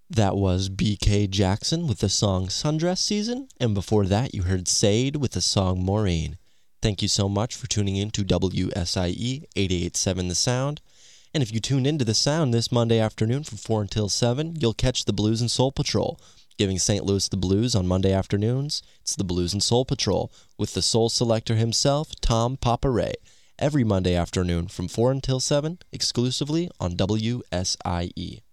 That was BK Jackson with the song Sundress Season, and before that you heard Sade with the song Maureen. Thank you so much for tuning in to WSIE 88.7 The Sound. And if you tune into The Sound this Monday afternoon from 4 until 7, you'll catch the Blues and Soul Patrol. Giving St. Louis the blues on Monday afternoons, it's the Blues and Soul Patrol with the soul selector himself, Tom Papa Ray, every Monday afternoon from 4 until 7, exclusively on WSIE.